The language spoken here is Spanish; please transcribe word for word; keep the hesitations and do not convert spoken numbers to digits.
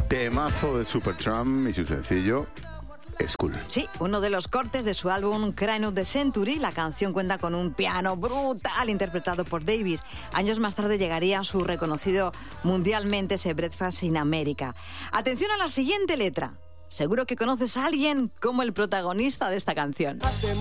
Temazo de Supertramp y su sencillo School. Sí, uno de los cortes de su álbum Crown of the Century. La canción cuenta con un piano brutal interpretado por Davis. Años más tarde llegaría su reconocido mundialmente ese Breakfast in America. Atención a la siguiente letra. Seguro que conoces a alguien como el protagonista de esta canción.